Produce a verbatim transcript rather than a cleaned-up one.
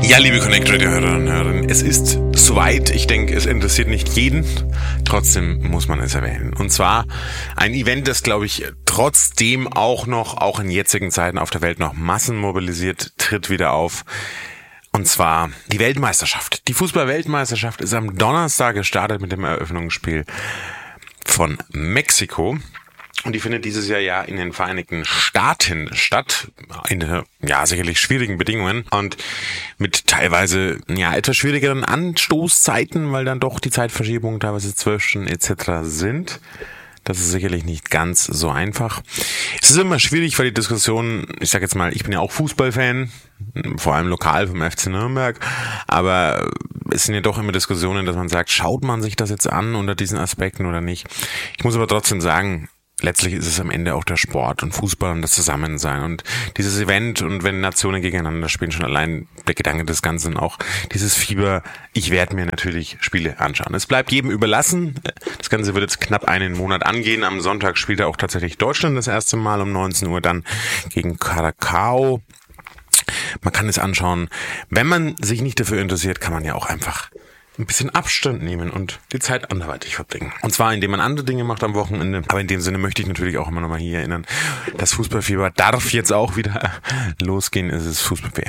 Ja, liebe Connect Radio Hörerinnen und Hörer, es ist soweit. Ich denke, es interessiert nicht jeden. Trotzdem muss man es erwähnen. Und zwar ein Event, das, glaube ich, trotzdem auch noch, auch in jetzigen Zeiten auf der Welt noch Massen mobilisiert, tritt wieder auf. Und zwar die Weltmeisterschaft. Die Fußball-Weltmeisterschaft ist am Donnerstag gestartet mit dem Eröffnungsspiel von Mexiko. Und die findet dieses Jahr ja in den Vereinigten Staaten statt, in ja sicherlich schwierigen Bedingungen und mit teilweise ja etwas schwierigeren Anstoßzeiten, weil dann doch die Zeitverschiebungen teilweise zwölf Stunden et cetera sind. Das ist sicherlich nicht ganz so einfach. Es ist immer schwierig, weil die Diskussion, ich sag jetzt mal, ich bin ja auch Fußballfan, vor allem lokal vom F C Nürnberg, aber es sind ja doch immer Diskussionen, dass man sagt, schaut man sich das jetzt an unter diesen Aspekten oder nicht. Ich muss aber trotzdem sagen, letztlich ist es am Ende auch der Sport und Fußball und das Zusammensein und dieses Event und wenn Nationen gegeneinander spielen, schon allein der Gedanke des Ganzen und auch dieses Fieber, ich werde mir natürlich Spiele anschauen. Es bleibt jedem überlassen. Das Ganze wird jetzt knapp einen Monat angehen. Am Sonntag spielt auch tatsächlich Deutschland das erste Mal um neunzehn Uhr dann gegen Curacao. Man kann es anschauen. Wenn man sich nicht dafür interessiert, kann man ja auch einfach ein bisschen Abstand nehmen und die Zeit anderweitig verbringen. Und zwar, indem man andere Dinge macht am Wochenende. Aber in dem Sinne möchte ich natürlich auch immer noch mal hier erinnern, das Fußballfieber darf jetzt auch wieder losgehen. Es ist Fußball-W M.